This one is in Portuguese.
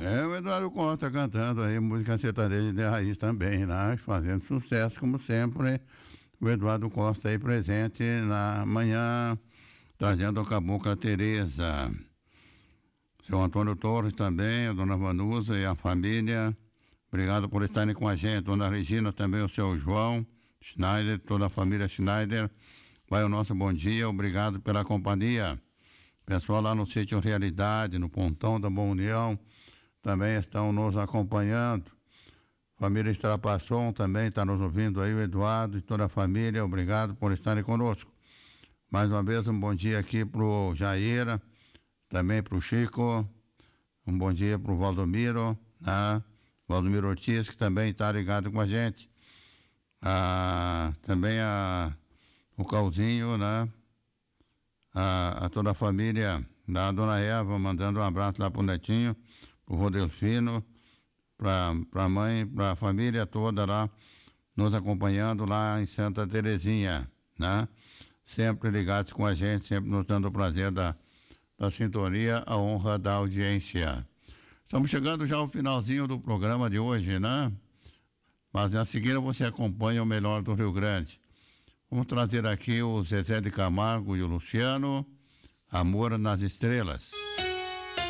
É, o Eduardo Costa cantando aí música sertaneja de raiz também, né? Fazendo sucesso, como sempre. O Eduardo Costa aí presente na manhã, trazendo a Cabocla Tereza. Seu Antônio Torres também, a dona Vanusa e a família. Obrigado por estarem com a gente. Dona Regina também, o seu João Schneider, toda a família Schneider. Vai o nosso bom dia, obrigado pela companhia. Pessoal lá no sítio Realidade, no Pontão da Boa União, também estão nos acompanhando. Família Estrapasson também está nos ouvindo aí, o Eduardo e toda a família, obrigado por estarem conosco. Mais uma vez um bom dia aqui pro Jaira, também pro Chico, um bom dia pro Valdomiro, né? Valdomiro Ortiz, que também está ligado com a gente. Também o Calzinho, né? A toda a família da Dona Eva, mandando um abraço lá pro Netinho, pro Rodelfino, pra mãe, pra família toda lá, nos acompanhando lá em Santa Terezinha, né? Sempre ligados com a gente, sempre nos dando o prazer da sintonia, a honra da audiência. Estamos chegando já ao finalzinho do programa de hoje, né? Mas a seguir você acompanha o melhor do Rio Grande. Vamos trazer aqui o Zezé de Camargo e o Luciano, Amor nas Estrelas.